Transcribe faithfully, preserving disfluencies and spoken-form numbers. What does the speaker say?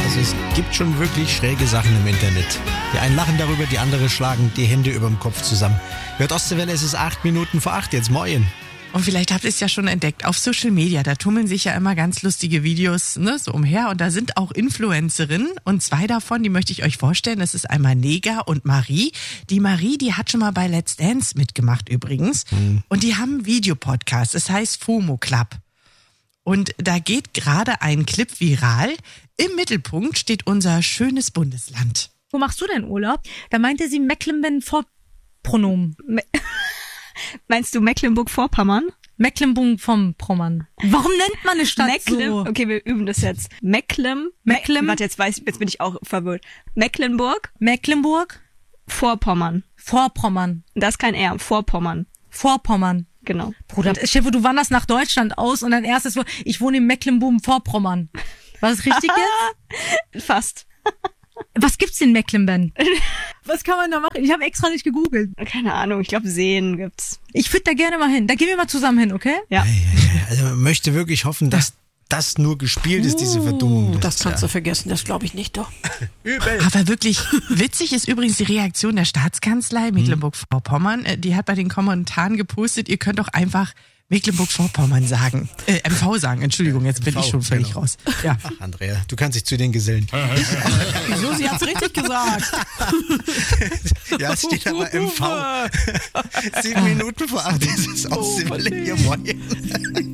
Also es gibt schon wirklich schräge Sachen im Internet. Die einen lachen darüber, die anderen schlagen die Hände über dem Kopf zusammen. Hört Ostseewelle, es ist acht Minuten vor acht, jetzt moin. Und vielleicht habt ihr es ja schon entdeckt, auf Social Media, da tummeln sich ja immer ganz lustige Videos, ne, so umher. Und da sind auch Influencerinnen und zwei davon, die möchte ich euch vorstellen. Das ist einmal Nega und Marie. Die Marie, die hat schon mal bei Let's Dance mitgemacht übrigens. Mhm. Und die haben einen Videopodcast, das heißt FOMO Club. Und da geht gerade ein Clip viral. Im Mittelpunkt steht unser schönes Bundesland. Wo machst du denn Urlaub? Da meinte sie Mecklenburg-Vorpommern. Me- Meinst du Mecklenburg-Vorpommern? Mecklenburg-Vorpommern. Warum nennt man eine Stadt Mecklen- so? Okay, wir üben das jetzt. Mecklen... Mecklen- Me- Warte, jetzt weiß ich, jetzt bin ich auch verwirrt. Mecklenburg... Mecklenburg? Vorpommern. Vorpommern. Das ist kein R. Vorpommern. Vorpommern. Genau. Bruder, Chef, du wanderst nach Deutschland aus und dein erstes Wort, ich wohne in Mecklenburg-Vorpommern. War das richtig jetzt? Fast. Was gibt's in Mecklenburg? Was kann man da machen? Ich habe extra nicht gegoogelt. Keine Ahnung, ich glaube Seen gibt's. Ich würde da gerne mal hin. Da gehen wir mal zusammen hin, okay? Ja. Also man möchte wirklich hoffen, dass das nur gespielt ist, diese Verdummung. Das kannst du vergessen, das glaube ich nicht doch. Übel. Aber wirklich witzig ist übrigens die Reaktion der Staatskanzlei Mecklenburg-Vorpommern. Die hat bei den Kommentaren gepostet, ihr könnt doch einfach Mecklenburg-Vorpommern sagen. Äh, M V sagen, Entschuldigung, jetzt bin M V, ich schon völlig genau. raus. Ja. Ach, Andrea, du kannst dich zu den gesellen. Wieso? Sie hat's richtig gesagt. Ja, es steht aber M V. Sieben Minuten vor acht ist es aus. Hier moin.